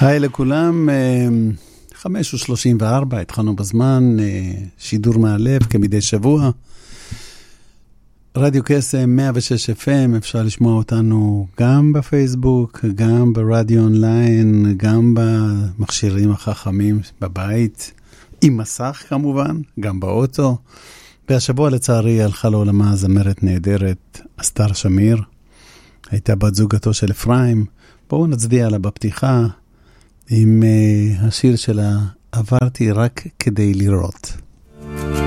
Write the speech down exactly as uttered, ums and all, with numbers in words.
היי לכולם, חמש ושלושים וארבע, התחלנו בזמן, שידור מהלב כמדי שבוע. רדיו קסם מאה ושש אף אם, אפשר לשמוע אותנו גם בפייסבוק, גם ברדיו אונליין, גם במכשירים החכמים בבית, עם מסך כמובן, גם באוטו. והשבוע לצערי הלכה לעולמה זמרת נהדרת, אסתר שמיר, הייתה בת זוגתו של אפרים. בואו נצדיע לה בפתיחה עם uh, השיר שלה, עברתי רק כדי לראות.